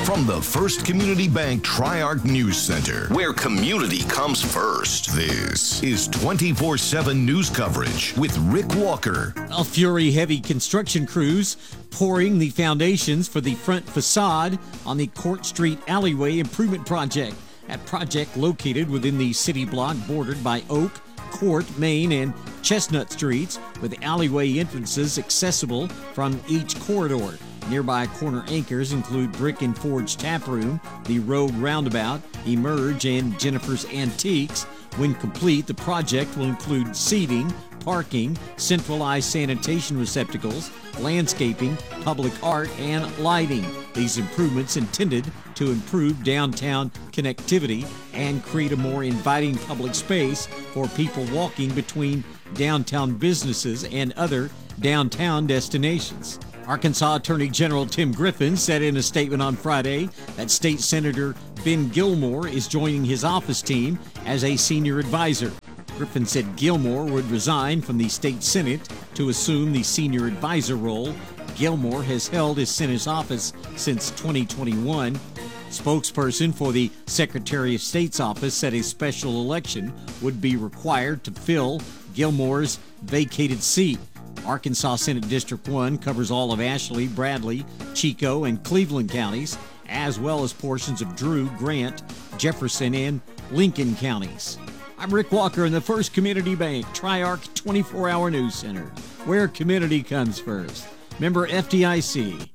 From the First Community Bank Tri-Arc News Center, where community comes first, this is 24/7 news coverage with Rick Walker. A Fury heavy construction crews pouring the foundations for the front facade on the Court Street alleyway improvement project. That project located within the city block bordered by Oak, Court, Main, and Chestnut Streets, with alleyway entrances accessible from each corridor. Nearby corner anchors include Brick and Forge Tap Room, the Road Roundabout, Emerge, and Jennifer's Antiques. When complete, the project will include seating, parking, centralized sanitation receptacles, landscaping, public art, and lighting. These improvements intended to improve downtown connectivity and create a more inviting public space for people walking between downtown businesses and other downtown destinations. Arkansas Attorney General Tim Griffin said in a statement on Friday that State Senator Ben Gilmore is joining his office team as a senior advisor. Griffin said Gilmore would resign from the state Senate to assume the senior advisor role. Gilmore has held his Senate office since 2021. Spokesperson for the Secretary of State's office said a special election would be required to fill Gilmore's vacated seat. Arkansas Senate District 1 covers all of Ashley, Bradley, Chico, and Cleveland counties, as well as portions of Drew, Grant, Jefferson, and Lincoln counties. I'm Rick Walker in the First Community Bank Tri-Arc 24-Hour News Center, where community comes first. Member FDIC.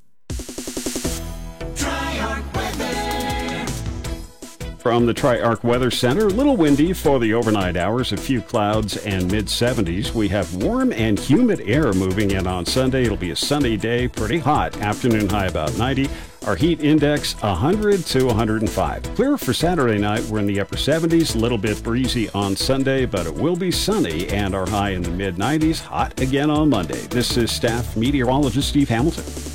From the Tri-Arc Weather Center, a little windy for the overnight hours, a few clouds and mid-70s. We have warm and humid air moving in on Sunday. It'll be a sunny day, pretty hot. Afternoon high about 90. Our heat index 100 to 105. Clear for Saturday night. We're in the upper 70s, a little bit breezy on Sunday, but it will be sunny and our high in the mid-90s. Hot again on Monday. This is staff meteorologist Steve Hamilton.